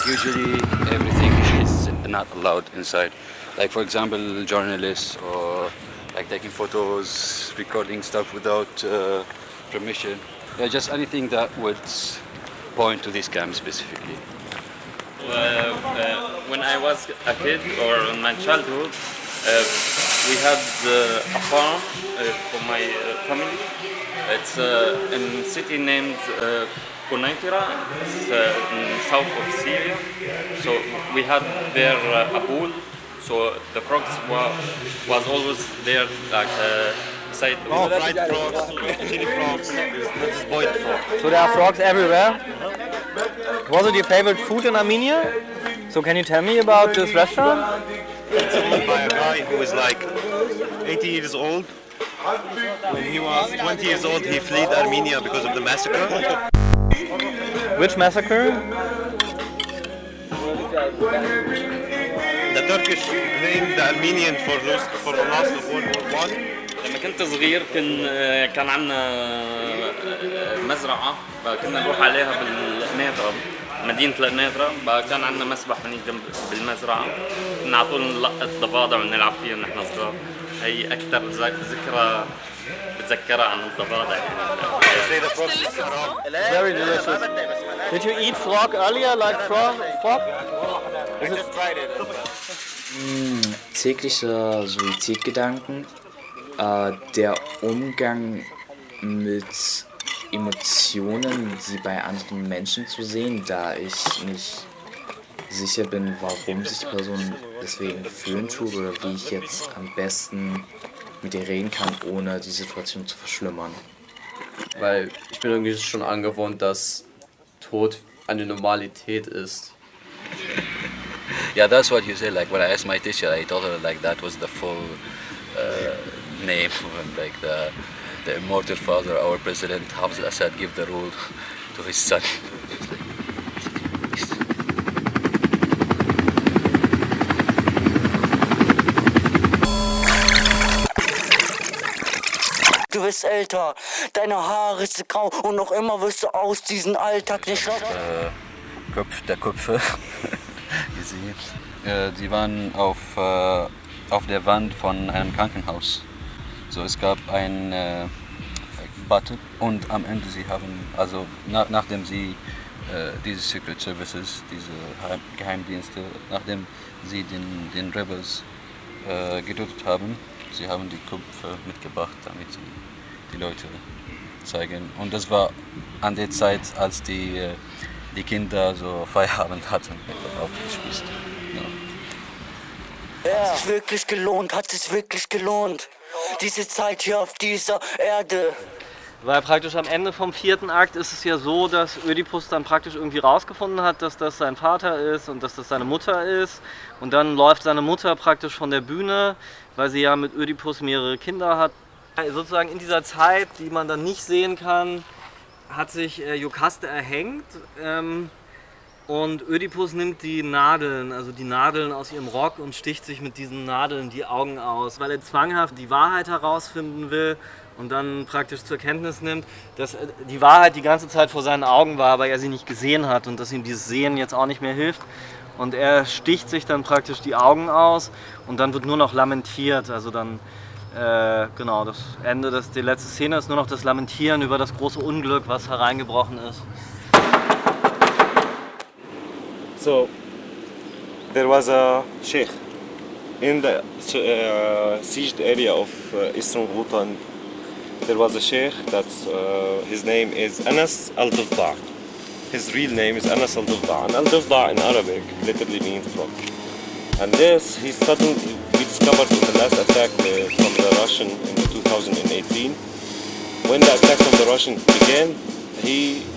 Usually everything is not allowed inside. Like for example, journalists or like taking photos, recording stuff without permission. Yeah, just anything that would point to this camp specifically. When I was a kid or in my childhood, we had a farm for my family. It's in a city named Quneitra. It's in south of Syria. So we had there a pool. So the frogs was always there, like beside. Oh, fried frogs, chili frogs, this boiled frog. So there are frogs everywhere. Was it your favorite food in Armenia? So can you tell me about this restaurant? It's owned by a guy who is like 80 years old. When he was 20 years old, he fled Armenia because of the massacre. Which massacre? The Turkish blamed the Armenian for the loss of World War I. لما كنت صغير كان عندنا مزرعة كنا نروح عليها بالنادرة مدينة النادرة كان عندنا مسبح هنيك جنب بالمزرعة كنا على طول نلقط ضفادع ونلعب فيها ونحن صغار هي أكثر ذكرى بتذكرها عن الضفادع. Very delicious. Did you eat frog earlier, like frog? I just tried it. Tägliche Suizidgedanken, der Umgang mit Emotionen, sie bei anderen Menschen zu sehen, da ich nicht sicher bin, warum sich die Person deswegen fühlen tut oder wie ich jetzt am besten mit ihr reden kann, ohne die Situation zu verschlimmern. Weil ich bin irgendwie schon angewohnt, dass Tod eine Normalität ist. Yeah, that's what you said. Like when I asked my teacher, I told her like that was the full name, like the immortal father, our president Hafez al-Assad, give the rule to his son. Du bist älter, deine Haare sind grau und noch immer wirst du aus diesem Alltag nicht raus. Der Köpfe, die waren auf der Wand von einem Krankenhaus. So, es gab ein Button und am Ende sie haben, also nachdem sie diese Secret Services, diese Geheimdienste, nachdem sie den Rebels getötet haben, sie haben die Köpfe mitgebracht, damit sie die Leute zeigen. Und das war an der Zeit, als die Kinder so Feierabend hatten, aufgespießt. Ja. Hat es wirklich gelohnt, hat es wirklich gelohnt. Diese Zeit hier auf dieser Erde. Weil praktisch am Ende vom 4. Akt ist es ja so, dass Ödipus dann praktisch irgendwie rausgefunden hat, dass das sein Vater ist und dass das seine Mutter ist. Und dann läuft seine Mutter praktisch von der Bühne, weil sie ja mit Ödipus mehrere Kinder hat. Sozusagen in dieser Zeit, die man dann nicht sehen kann, hat sich Iokaste erhängt. Und Ödipus nimmt die Nadeln, also die Nadeln aus ihrem Rock und sticht sich mit diesen Nadeln die Augen aus, weil er zwanghaft die Wahrheit herausfinden will und dann praktisch zur Kenntnis nimmt, dass die Wahrheit die ganze Zeit vor seinen Augen war, aber er sie nicht gesehen hat und dass ihm dieses Sehen jetzt auch nicht mehr hilft. Und er sticht sich dann praktisch die Augen aus und dann wird nur noch lamentiert, also dann genau, das Ende, die letzte Szene ist nur noch das Lamentieren über das große Unglück, was hereingebrochen ist. So, there was a sheikh in the sieged area of Eastern Ghouta. There was a sheikh that's his name is Anas al-Difda'. His real name is Anas al-Difda', and al-Difda' in Arabic literally means frog. And this we discovered in the last attack from the Russian in 2018. When the attack from the Russian began, he